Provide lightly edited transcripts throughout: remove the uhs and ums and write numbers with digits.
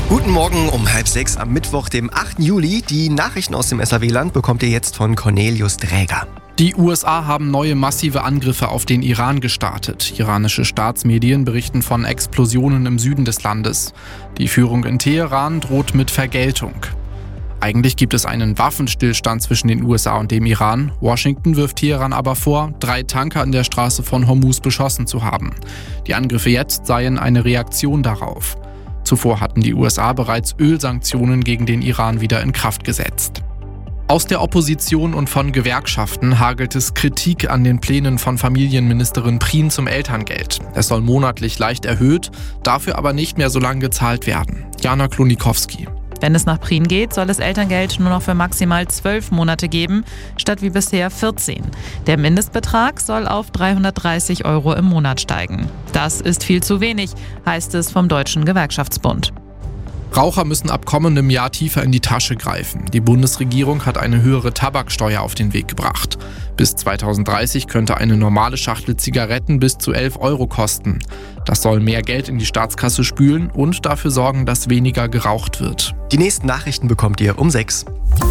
Guten Morgen um 5:30 am Mittwoch, dem 8. Juli. Die Nachrichten aus dem SAW-Land bekommt ihr jetzt von Cornelius Dräger. Die USA haben neue massive Angriffe auf den Iran gestartet. Iranische Staatsmedien berichten von Explosionen im Süden des Landes. Die Führung in Teheran droht mit Vergeltung. Eigentlich gibt es einen Waffenstillstand zwischen den USA und dem Iran. Washington wirft Teheran aber vor, 3 Tanker in der Straße von Hormuz beschossen zu haben. Die Angriffe jetzt seien eine Reaktion darauf. Zuvor hatten die USA bereits Ölsanktionen gegen den Iran wieder in Kraft gesetzt. Aus der Opposition und von Gewerkschaften hagelt es Kritik an den Plänen von Familienministerin Prien zum Elterngeld. Es soll monatlich leicht erhöht, dafür aber nicht mehr so lang gezahlt werden. Jana Klonikowski. Wenn es nach Prien geht, soll es Elterngeld nur noch für maximal 12 Monate geben, statt wie bisher 14. Der Mindestbetrag soll auf 330 € im Monat steigen. Das ist viel zu wenig, heißt es vom Deutschen Gewerkschaftsbund. Raucher müssen ab kommendem Jahr tiefer in die Tasche greifen. Die Bundesregierung hat eine höhere Tabaksteuer auf den Weg gebracht. Bis 2030 könnte eine normale Schachtel Zigaretten bis zu 11 € kosten. Das soll mehr Geld in die Staatskasse spülen und dafür sorgen, dass weniger geraucht wird. Die nächsten Nachrichten bekommt ihr um 6.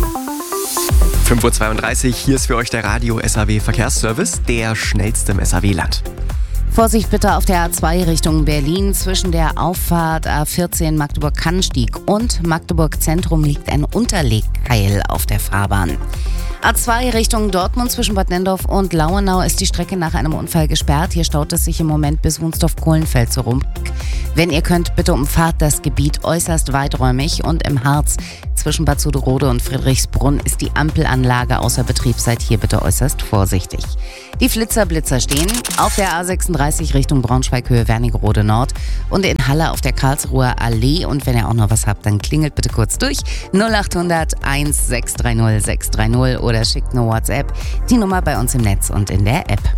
5:32 Uhr, hier ist für euch der Radio SAW Verkehrsservice, der schnellste im SAW-Land. Vorsicht bitte auf der A2 Richtung Berlin. Zwischen der Auffahrt A14 Magdeburg-Kannstieg und Magdeburg Zentrum liegt ein Unterlegkeil auf der Fahrbahn. A2 Richtung Dortmund zwischen Bad Nenndorf und Lauenau ist die Strecke nach einem Unfall gesperrt. Hier staut es sich im Moment bis Wunsdorf-Kohlenfeld so rum. Wenn ihr könnt, bitte umfahrt das Gebiet äußerst weiträumig. Und im Harz zwischen Bad Suderode und Friedrichsbrunn ist die Ampelanlage außer Betrieb. Seid hier bitte äußerst vorsichtig. Die Blitzer stehen auf der A36 Richtung Braunschweig-Höhe Wernigerode Nord und in Halle auf der Karlsruher Allee. Und wenn ihr auch noch was habt, dann klingelt bitte kurz durch 0800 1630 630 oder schickt eine WhatsApp. Die Nummer bei uns im Netz und in der App.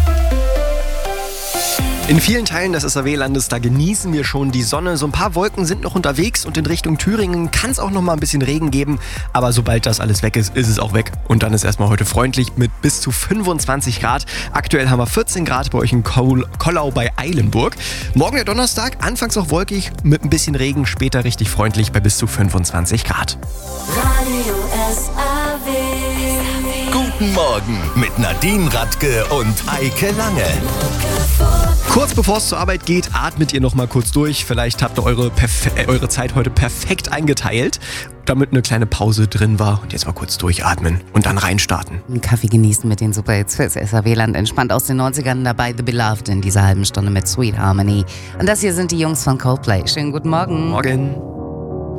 In vielen Teilen des SAW-Landes, da genießen wir schon die Sonne. So ein paar Wolken sind noch unterwegs und in Richtung Thüringen kann es auch noch mal ein bisschen Regen geben. Aber sobald das alles weg ist, ist es auch weg. Und dann ist erstmal heute freundlich mit bis zu 25 Grad. Aktuell haben wir 14 Grad bei euch in Kollau bei Eilenburg. Morgen der Donnerstag, anfangs auch wolkig mit ein bisschen Regen, später richtig freundlich bei bis zu 25 Grad. Radio SAW. Guten Morgen mit Nadine Radke und Eike Lange. Kurz bevor es zur Arbeit geht, atmet ihr noch mal kurz durch. Vielleicht habt ihr eure Zeit heute perfekt eingeteilt, damit eine kleine Pause drin war. Und jetzt mal kurz durchatmen und dann reinstarten. Einen Kaffee genießen mit den Superhits fürs SAW-Land. Entspannt aus den 90ern dabei The Beloved in dieser halben Stunde mit Sweet Harmony. Und das hier sind die Jungs von Coldplay. Schönen guten Morgen. Morgen.